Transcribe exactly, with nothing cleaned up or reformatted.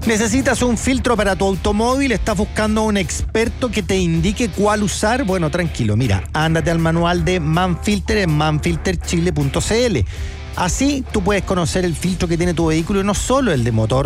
¿Necesitas un filtro para tu automóvil? ¿Estás buscando un experto que te indique cuál usar? Bueno, tranquilo, mira, ándate al manual de Manfilter en manfilter chile punto c l. Así tú puedes conocer el filtro que tiene tu vehículo y no solo el de motor,